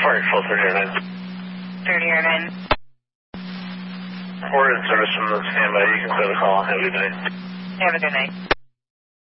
Flight full 3009. 3009. We're in service from the standby. You can clear the call. Have a good night. Have a good night.